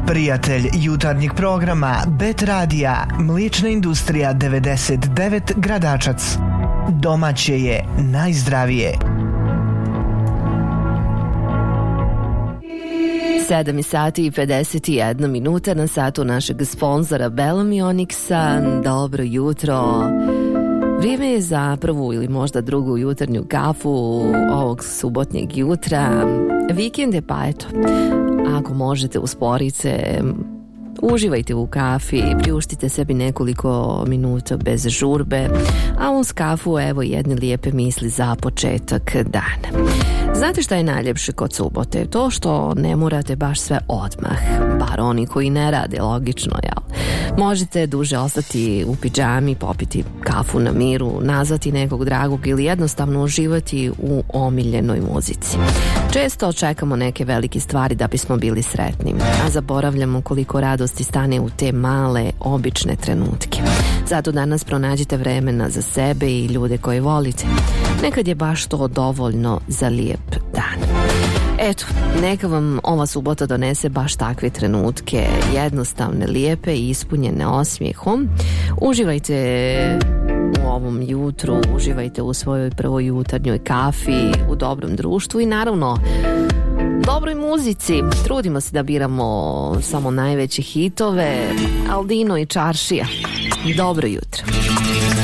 Prijatelj jutarnjeg programa Bet Radija, mliječna industrija 99 Gradačac. Domaće je najzdravije. 7 sati i 51 minuta na satu našeg sponzora Bellamy Onyxa. Dobro jutro. Vrijeme je za prvu ili možda drugu jutarnju kafu ovog subotnjeg jutra. Vikend je, pa eto, ako možete usporiti se, uživajte u kafi, priuštite sebi nekoliko minuta bez žurbe, a uz kafu evo jedne lijepe misli za početak dana. Znate šta je najljepše kod subote? To što ne morate baš sve odmah, bar oni koji ne rade, logično, jel? Možete duže ostati u pidžami, popiti kafu na miru, nazvati nekog dragog ili jednostavno uživati u omiljenoj muzici. Često čekamo neke velike stvari da bismo bili sretni, a zaboravljamo koliko radosti stane u te male, obične trenutke. Zato danas pronađite vremena za sebe i ljude koje volite. Nekad je baš to dovoljno za lijep dan. Eto, neka vam ova subota donese baš takve trenutke, jednostavne, lijepe i ispunjene osmijehom. Uživajte u ovom jutru, uživajte u svojoj prvoj jutarnjoj kafi, u dobrom društvu i naravno dobroj muzici. Trudimo se da biramo samo najveće hitove. Aldino i Čaršija. Dobro jutro.